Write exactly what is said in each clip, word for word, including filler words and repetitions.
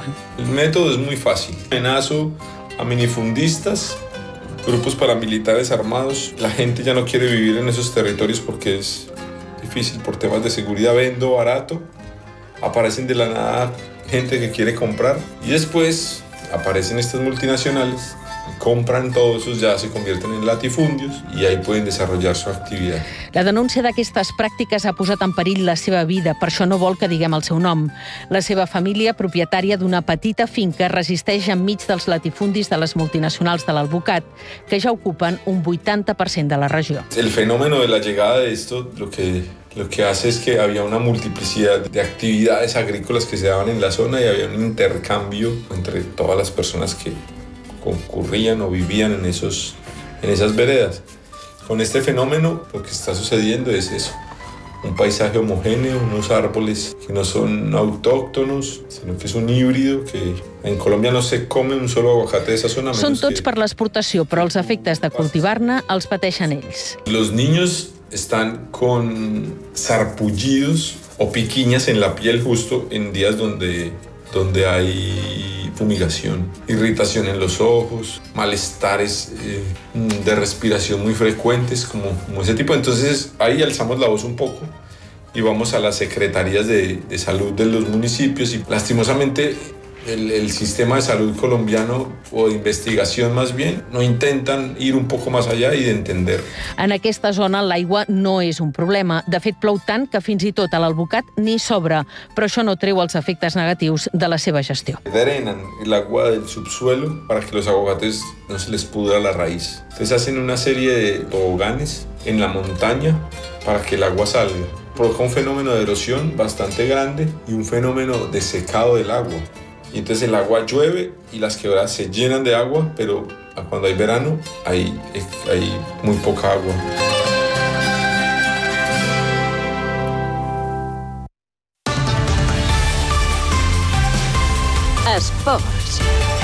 ocupen. El método es muy fácil. Amenazo a minifundistas, grupos paramilitares armados. La gente ya no quiere vivir en esos territorios porque es difícil por temas de seguridad. Vendo barato, aparecen de la nada gente que quiere comprar y después aparecen estas multinacionales, compran todos esos, ya se convierten en latifundios y ahí pueden desarrollar su actividad. La denúncia d'aquestes pràctiques ha posat en perill la seva vida, per això no vol que diguem el seu nom. La seva família, propietària d'una petita finca, resisteix enmig dels latifundis de les multinacionals de l'Albocat, que ja ocupen un vuitanta per cent de la regió. El fenómeno de la llegada de esto lo que, lo que hace es que había una multiplicidad de actividades agrícolas que se daban en la zona y había un intercambio entre todas las personas que concurrían o vivían en, esos, en esas veredas. Con este fenómeno lo que está sucediendo es eso, un paisaje homogéneo, unos árboles que no son autóctonos, sino que es un híbrido que en Colombia no se come un solo aguacate de esa zona. Són tots que... per l'exportació, però els efectes de cultivar-ne els pateixen ells. Los niños están con sarpullidos o piquiñas en la piel justo en días donde, donde hay fumigación, irritación en los ojos, malestares eh, de respiración muy frecuentes, como, como ese tipo. Entonces ahí alzamos la voz un poco y vamos a las secretarías de, de salud de los municipios y lastimosamente el, el sistema de salud colombiano o de investigación más bien no intentan ir un poco más allá y de entender. En aquesta zona l'aigua no és un problema. De fet, plou tant que fins i tot a l'Albocat n'hi sobra, però això no treu els efectes negatius de la seva gestió. Drenan el agua del subsuelo para que los aguacates no se les pudra la raíz. Entonces hacen una serie de toboganes en la montaña para que el agua salga. Provoca un fenómeno de erosión bastante grande y un fenómeno de secado del agua. Y entonces el agua llueve y las quebradas se llenan de agua, pero cuando hay verano hay, hay muy poca agua. Esports.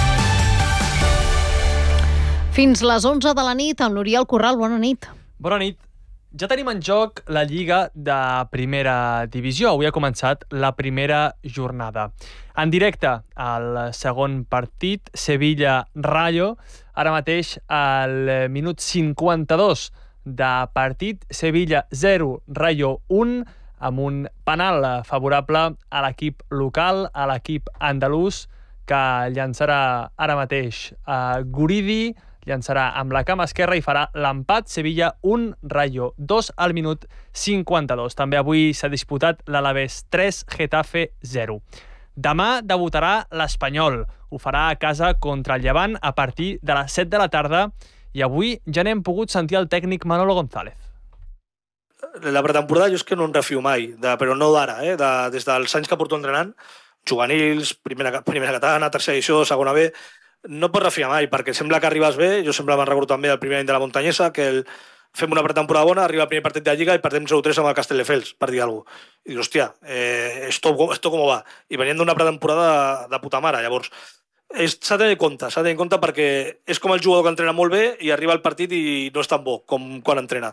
Fins les onze de la nit, amb l'Oriol Corral. Bona nit. Bona nit. Ja tenim en joc la Lliga de Primera Divisió. Avui ha començat la primera jornada. En directe, al segon partit, Sevilla-Rayo. Ara mateix, al minut cinquanta-dos de partit, Sevilla zero, Rayo un, amb un penal favorable a l'equip local, a l'equip andalús, que llançarà ara mateix a Guridi, llançarà amb la cama esquerra i farà l'empat. Sevilla un, Rayo dos al minut cinquanta-dos. També avui s'ha disputat l'Alavés tres, Getafe zero. Demà debutarà l'Espanyol. Ho farà a casa contra el Llevant a partir de les set de la tarda i avui ja n'hem pogut sentir el tècnic Manolo González. La pretemporada jo és que no en refio mai, de, però no d'ara, eh? de, des dels anys que porto entrenant, juvenils, primera, primera catalana, tercera edició, segona B, no pots refiar mai, perquè sembla que arribes bé. Jo sempre me'n recordo també del primer any de la Muntanyesa, que el, fem una pretemporada bona, arriba el primer partit de la Lliga i perdem zero tres amb el Castelldefels, per dir alguna cosa. I dius, hòstia, eh, esto, esto com va? I venint d'una pretemporada de, de puta mare. Llavors, s'ha de tenir compte, s'ha de tenir compte perquè és com el jugador que entrena molt bé i arriba al partit i no és tan bo com quan entrena.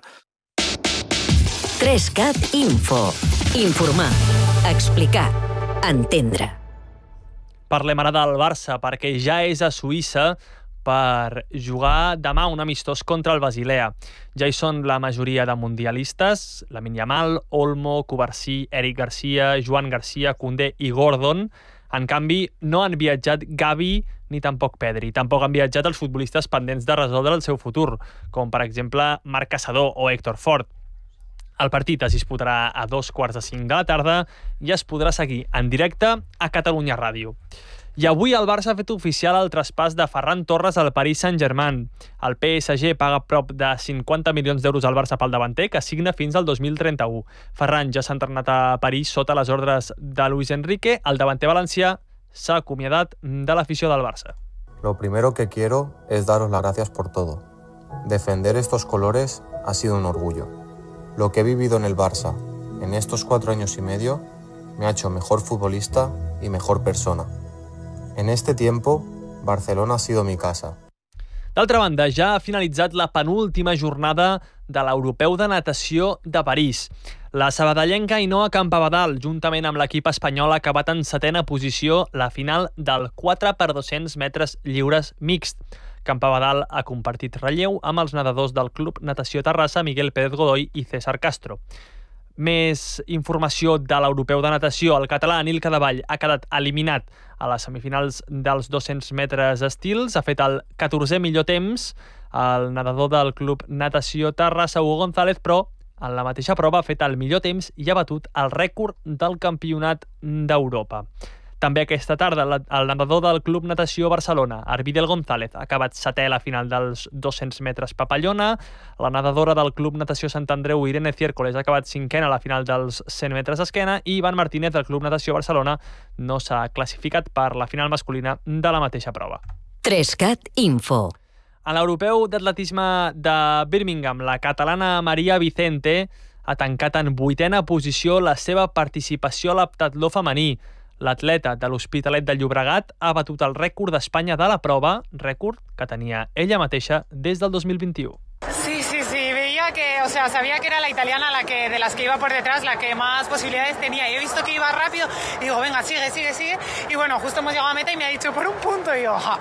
Trescat Info. Informar, explicar, entendre. Parlem ara del Barça, perquè ja és a Suïssa per jugar demà un amistós contra el Basilea. Ja hi són la majoria de mundialistes, Lamine Yamal, Olmo, Cubarsí, Eric Garcia, Joan Garcia, Koundé i Gordon. En canvi, no han viatjat Gavi ni tampoc Pedri. Tampoc han viatjat els futbolistes pendents de resoldre el seu futur, com per exemple Marc Caçador o Héctor Fort. El partit es disputarà a dos quarts de cinc de la tarda i es podrà seguir en directe a Catalunya Ràdio. I avui el Barça ha fet oficial el traspàs de Ferran Torres al Paris Saint-Germain. El P S G paga prop de cinquanta milions d'euros al Barça pel davanter, que signa fins al dos mil trenta-u. Ferran ja s'ha entrenat a París sota les ordres de Luis Enrique. El davanter valencià s'ha acomiadat de l'afició del Barça. Lo primero que quiero es daros las gracias por todo. Defender estos colores ha sido un orgullo. Lo que he vivido en el Barça en estos cuatro años y medio me ha hecho mejor futbolista y mejor persona. En este tiempo, Barcelona ha sido mi casa. D'altra banda, ja ha finalitzat la penúltima jornada de l'Europeu de Natació de París. La sabadellenca Ainhoa Campabadal, juntament amb l'equip espanyol, ha acabat en setena posició la final del quatre per dos-cents metres lliures mixt. Campabadal ha compartit relleu amb els nedadors del Club Natació Terrassa, Miguel Pérez Godoy i César Castro. Més informació de l'europeu de natació. El català Nil Cadevall ha quedat eliminat a les semifinals dels dos-cents metres estils. Ha fet el catorzè millor temps el nedador del Club Natació Terrassa, Hugo González, però en la mateixa prova ha fet el millor temps i ha batut el rècord del Campionat d'Europa. També aquesta tarda el nedador del Club Natació Barcelona, Arvidel González, ha acabat setè a la final dels dos-cents metres papallona. La nedadora del Club Natació Sant Andreu, Irene Ciércoles, ha acabat cinquena a la final dels cent metres esquena i Ivan Martínez del Club Natació Barcelona no s'ha classificat per la final masculina de la mateixa prova. Trescat Info. A l'europeu d'atletisme de Birmingham, la catalana Maria Vicente ha tancat en vuitena posició la seva participació a l'heptatló femení. L'atleta de l'Hospitalet de Llobregat ha batut el rècord d'Espanya de la prova, rècord que tenia ella mateixa des del dos mil vint-i-u. Sí, sí, sí, veía que, o sea, sabía que era la italiana la que de las que iba por detrás, la que más posibilidades tenía. Y he visto que iba rápido y digo, venga, sigue, sigue, sigue. Y bueno, justo hemos llegado a meta y me ha dicho por un punto y yo, ja.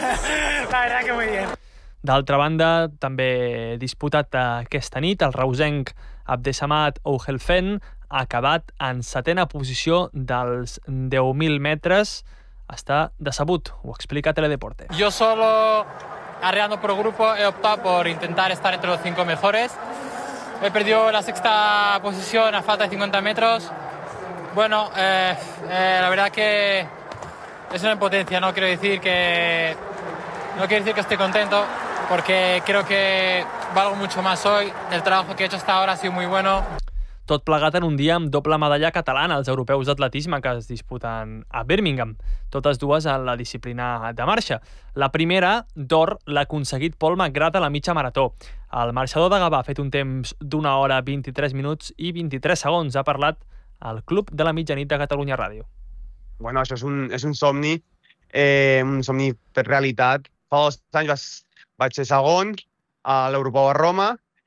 La verdad que muy bien. D'altra banda, també disputat aquesta nit, el reusenc Abdesamat Ouhelfen ha acabat en setena posició dels deu mil metres. Està decebut, ho explica Teledeporte. Yo solo, arreando por grupo, he optado por intentar estar entre los cinco mejores. He perdido la sexta posición a falta de cincuenta metros. Bueno, eh, eh, la verdad que es una impotencia, no quiero decir que no quiero decir que esté contento, porque creo que valgo mucho más hoy. El trabajo que he hecho hasta ahora ha sido muy bueno. Tot plegat en un dia amb doble medalla catalana als europeus d'atletisme que es disputen a Birmingham, totes dues en la disciplina de marxa. La primera, d'or, l'ha aconseguit Paul McGrath a la mitja marató. El marxador de Gavà ha fet un temps d'una hora vint-i-tres minuts i vint-i-tres segons. Ha parlat al Club de la Mitjanit de Catalunya Ràdio. Bueno, això és un, és un somni, eh, un somni per realitat. Fa dos anys vas, vaig ser segon a l'Europeu a Roma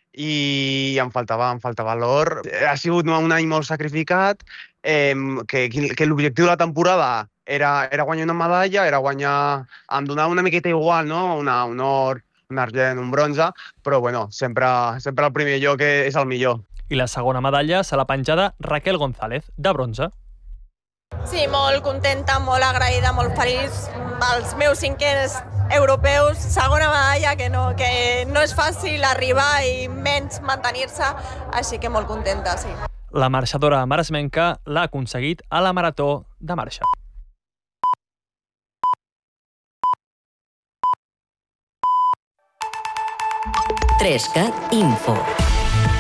i em faltava, em faltava l'or. Ha sigut un any molt sacrificat, eh, que, que l'objectiu de la temporada era, era guanyar una medalla, era guanyar, em donava una miqueta igual, no? Una, un or, un argent, un bronze, però bueno, sempre, sempre el primer lloc és el millor. I la segona medalla se l'ha penjada Raquel González, de bronze. Sí, molt contenta, molt agraïda, molt feliç. Els meus cinquens europeus, segona medalla, que no, que no és fàcil arribar i menys mantenir-se, així que molt contenta, sí. La marxadora maresmenca l'ha aconseguit a la marató de marxa. Trescat Info.